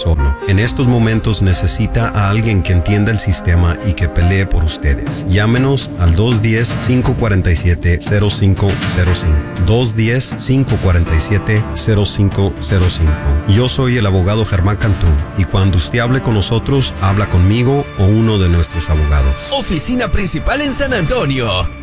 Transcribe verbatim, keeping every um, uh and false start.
solo. En estos momentos necesita a alguien que entienda el sistema y que pelee por ustedes. Llámenos al dos uno cero, cinco cuatro siete, cero cinco cero cinco. dos uno cero, cinco cuatro siete, cero cinco cero cinco. Yo soy el abogado Germán Cantú y cuando usted hable con nosotros, habla conmigo o uno de nuestros abogados. Oficina principal en San Antonio.